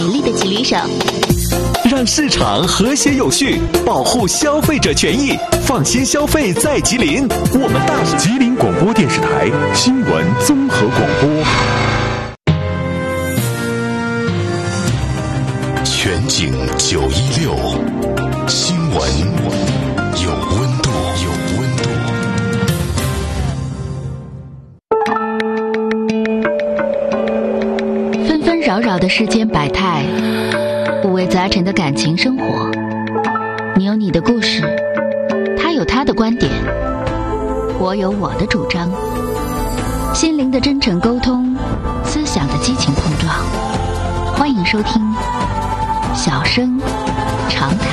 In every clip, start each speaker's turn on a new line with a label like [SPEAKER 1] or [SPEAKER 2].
[SPEAKER 1] 利的吉林省，
[SPEAKER 2] 让市场和谐有序，保护消费者权益，放心消费在吉林。我们大吉林广播电视台新闻综合广播，全景916，新闻有温度，有温度。
[SPEAKER 1] 纷纷扰扰的世间百态，五味杂陈的感情生活，你有你的故事，他有他的观点，我有我的主张，心灵的真诚沟通，思想的激情碰撞。欢迎收听小声长谈。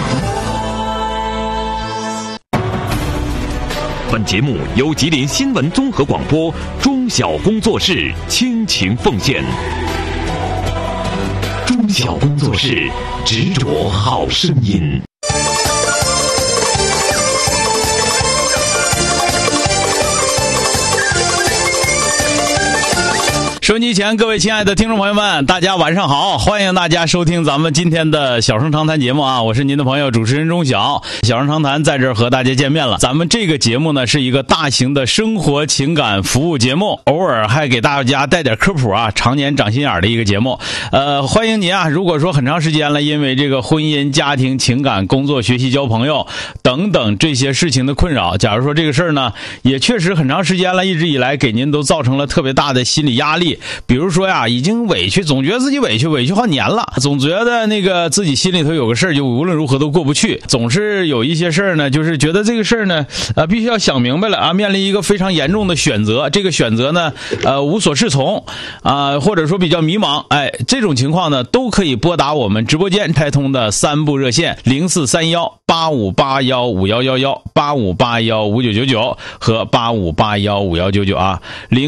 [SPEAKER 3] 本节目由吉林新闻综合广播中小工作室倾情奉献。中小工作室，执着好声音。收音机前各位亲爱的听众朋友们，大家晚上好，欢迎大家收听咱们今天的小声长谈节目啊，我是您的朋友主持人钟晓。小声长谈在这儿和大家见面了。咱们这个节目呢是一个大型的生活情感服务节目，偶尔还给大家带点科普啊，常年长心眼的一个节目。欢迎您啊，如果说很长时间了，因为这个婚姻、家庭、情感、工作、学习、交朋友等等这些事情的困扰，假如说这个事儿呢也确实很长时间了，一直以来给您都造成了特别大的心理压力。比如说呀，已经委屈，总觉得自己委屈好年了，总觉得那个自己心里头有个事儿，就无论如何都过不去，总是有一些事儿呢，就是觉得这个事儿呢，必须要想明白了啊，面临一个非常严重的选择，这个选择呢，无所适从啊，或者说比较迷茫，哎，这种情况呢，都可以拨打我们直播间开通的3部热线043185815111、85815999和85815199啊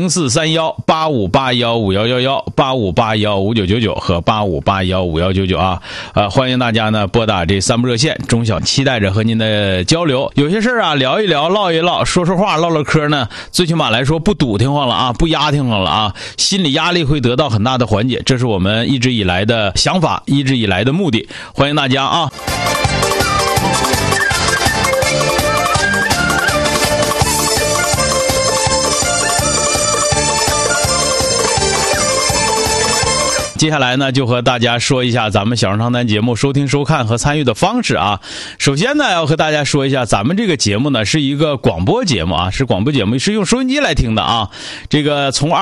[SPEAKER 3] ，043185815111、85815999和85815199啊，欢迎大家呢拨打这3部热线，钟晓期待着和您的交流。有些事儿啊，聊一聊，唠一唠，说说话，唠唠嗑呢，最起码来说不堵挺慌了啊，不压挺慌了啊，心理压力会得到很大的缓解，这是我们一直以来的想法，一直以来的目的。欢迎大家啊！接下来呢，就和大家说一下咱们小声长谈节目收听、收看和参与的方式啊。首先呢，要和大家说一下，咱们这个节目呢是一个广播节目啊，是广播节目，是用收音机来听的啊。这个从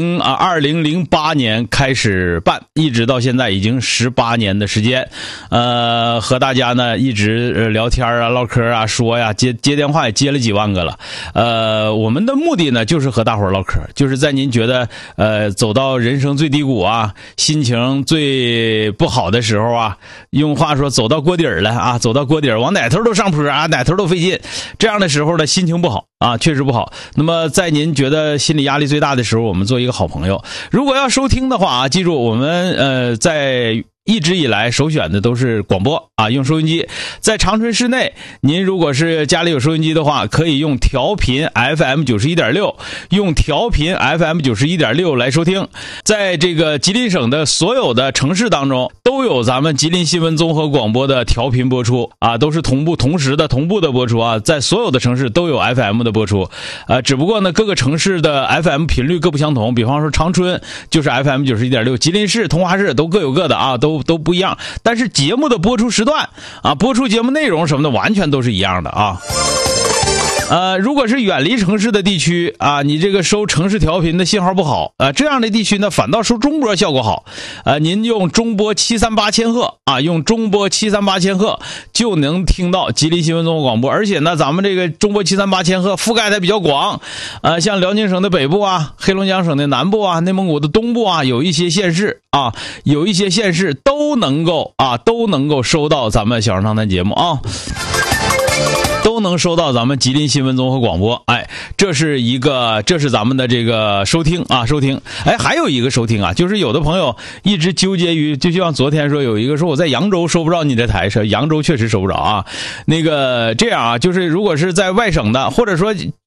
[SPEAKER 3] 2008年开始办，一直到现在已经18年的时间。和大家呢一直聊天啊、唠嗑啊、说呀、接电话也接了几万个了。我们的目的呢就是和大伙儿唠嗑，就是在您觉得走到人生最低谷啊，心情最不好的时候啊，用话说走到锅底儿了啊，走到锅底儿，往哪头都上坡啊，哪头都费劲，这样的时候呢，心情不好啊，确实不好。那么在您觉得心理压力最大的时候，我们做一个好朋友。如果要收听的话啊，记住我们在一直以来首选的都是广播啊，用收音机。在长春市内，您如果是家里有收音机的话，可以用调频 FM 91.6，用调频 FM 91.6来收听。在这个吉林省的所有的城市当中，都有咱们吉林新闻综合广播的调频播出啊，都是同步的播出啊，在所有的城市都有 FM 的播出。只不过呢，各个城市的 FM 频率各不相同，比方说长春就是 FM 91.6，吉林市、通化市都各有各的啊，都不一样，但是节目的播出时段啊，播出节目内容什么的完全都是一样的啊。如果是远离城市的地区啊，你这个收城市调频的信号不好这样的地区呢，反倒收中波效果好您用中波738千赫啊，用中波738千赫就能听到吉林新闻综合广播，而且呢，咱们这个中波738千赫覆盖的比较广像辽宁省的北部啊，黑龙江省的南部啊，内蒙古的东部啊，有一些县市都能够收到咱们小声长谈节目啊。都能收到咱们吉林新闻综合广播，哎，这是咱们的这个收听啊，收听。哎，还有一个收听啊，就是有的朋友一直纠结于，就像昨天说有一个说我在扬州收不着你的台，是扬州确实收不着啊。那个这样啊，就是如果是在外省的，或者说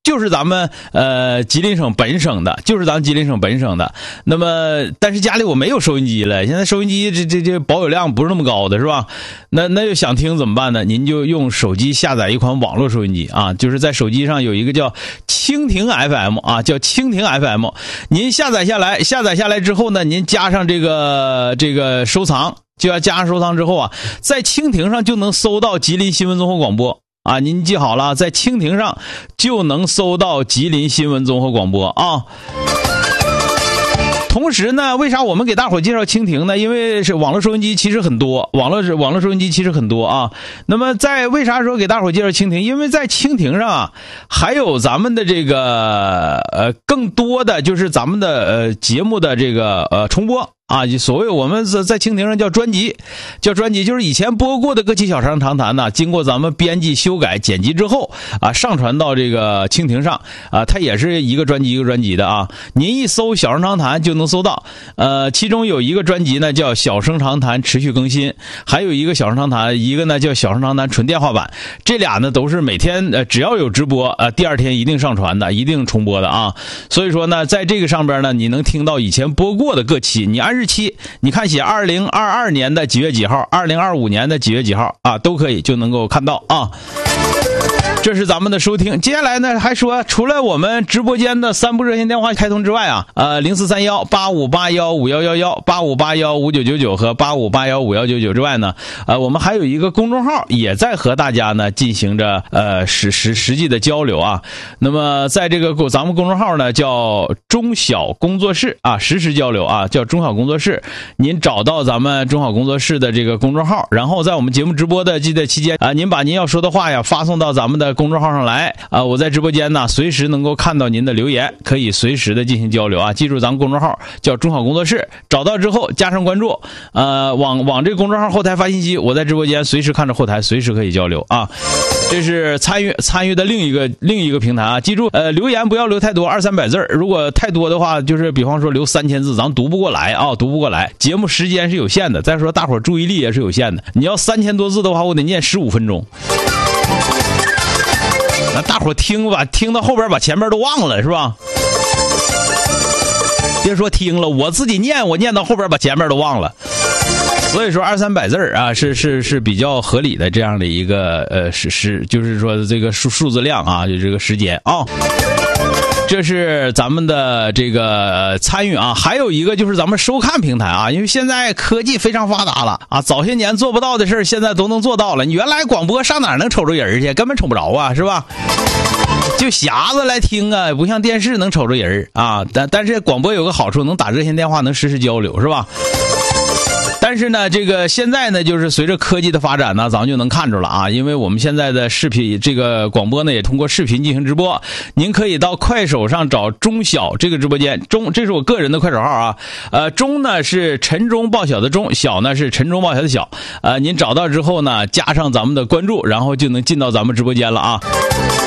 [SPEAKER 3] 就是咱们吉林省本省的，就是咱们吉林省本省的。那么但是家里我没有收音机了，现在收音机这保有量不是那么高的，是吧？那就想听怎么办呢？您就用手机下载一款网络收音机啊，就是在手机上有一个叫蜻蜓 FM 啊，叫蜻蜓 FM。您下载下来之后呢，您加上这个收藏，就要加上收藏之后啊，在蜻蜓上就能搜到吉林新闻综合广播啊。您记好了，在蜻蜓上就能搜到吉林新闻综合广播啊。同时呢，为啥我们给大伙介绍蜻蜓呢？因为是网络收音机其实很多，网络收音机其实很多啊。那么为啥说给大伙介绍蜻蜓？因为在蜻蜓上啊，还有咱们的这个更多的就是咱们的节目的这个重播。啊，所谓我们在蜻蜓上叫专辑，就是以前播过的各期小长谈呢，经过咱们编辑、修改、剪辑之后啊，上传到这个蜻蜓上啊，它也是一个专辑一个专辑的啊。您一搜小声长谈就能搜到，其中有一个专辑呢叫小声长谈持续更新，还有一个小声长谈，一个呢叫小声长谈纯电话版，这俩呢都是每天只要有直播第二天一定上传的，一定重播的啊。所以说呢，在这个上边呢，你能听到以前播过的各期，你按日期，你看写2022年的几月几号，2025年的几月几号啊，都可以就能够看到啊。这是咱们的收听。接下来呢，还说除了我们直播间的3部热线电话开通之外啊，0431-8581-5111、8581-5999和8581-5199之外呢，我们还有一个公众号也在和大家呢进行着实际的交流啊。那么在这个咱们公众号呢叫中小工作室啊，实时交流啊，叫中小工作室。您找到咱们中小工作室的这个公众号，然后在我们节目直播的期间啊，您把您要说的话呀发送到咱们的公众号上来啊，我在直播间呢随时能够看到您的留言，可以随时的进行交流啊。记住咱们公众号叫中小工作室，找到之后加上关注，往这个公众号后台发信息，我在直播间随时看着后台，随时可以交流啊。这是参与的另一个平台啊。记住留言不要留太多，200-300字，如果太多的话，就是比方说留3000字，咱们读不过来啊，读不过来。节目时间是有限的，再说大伙儿注意力也是有限的，你要3000多字的话，我得念15分钟。那大伙听吧，听到后边把前面都忘了，是吧？别说听了，我自己念，我念到后边把前面都忘了。所以说200-300字啊，是比较合理的这样的一个就是说这个数字量啊，就这个时间啊。这是咱们的这个参与啊，还有一个就是咱们收看平台啊，因为现在科技非常发达了啊，早些年做不到的事现在都能做到了。你原来广播上哪能瞅着人去，根本瞅不着啊，是吧？就匣子来听啊，不像电视能瞅着人啊。但是广播有个好处，能打热线电话，能实时交流，是吧？但是呢，这个现在呢，就是随着科技的发展呢，咱们就能看出了啊，因为我们现在的视频这个广播呢，也通过视频进行直播。您可以到快手上找中小这个直播间，这是我个人的快手号啊，中呢是晨钟报晓的钟，小呢是晨钟报晓的晓，您找到之后呢，加上咱们的关注，然后就能进到咱们直播间了啊。